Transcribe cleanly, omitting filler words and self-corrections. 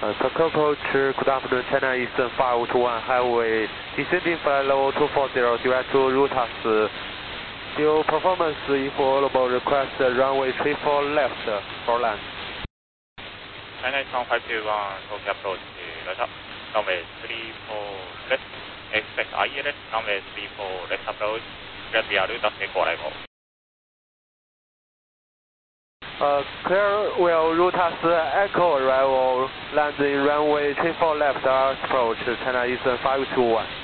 Tokyo approach, good afternoon, China Eastern 521, highway, descending flight level 240, direct to Rotas. Due performance, if available, request runway 34 left for land. China Eastern 521, Tokyo approach, roger. Runway 34 left, expect ILS, runway 34 left approach, clear via Rotas Echo arrival. Clear will Rotas Echo arrival, landing runway 34 left approach, China Eastern 521.